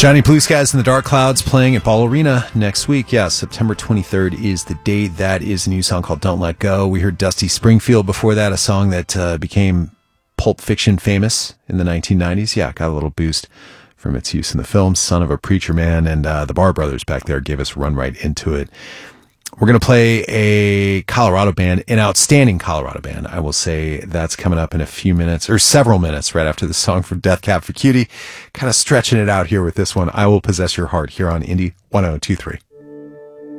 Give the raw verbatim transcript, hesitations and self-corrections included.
Johnny Blue Skies and the Dark Clouds playing at Ball Arena next week. Yeah, September twenty-third is the date. That is a new song called Don't Let Go. We heard Dusty Springfield before that, a song that uh, became Pulp Fiction famous in the nineteen nineties. Yeah, got a little boost from its use in the film, Son of a Preacher Man, and uh, the Bar Brothers back there gave us Run Right Into It. We're going to play a Colorado band, an outstanding Colorado band. I will say that's coming up in a few minutes, or several minutes, right after the song from Death Cab for Cutie. Kind of stretching it out here with this one, I Will Possess Your Heart, here on Indie one oh two three.